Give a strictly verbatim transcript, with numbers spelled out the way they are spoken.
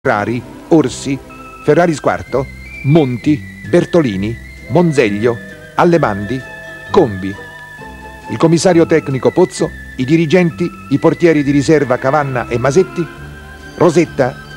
Ferrari, Orsi, Ferrari Squarto, Monti, Bertolini, Monzeglio, Allemandi, Combi, il commissario tecnico Pozzo, i dirigenti, i portieri di riserva Cavanna e Masetti, Rosetta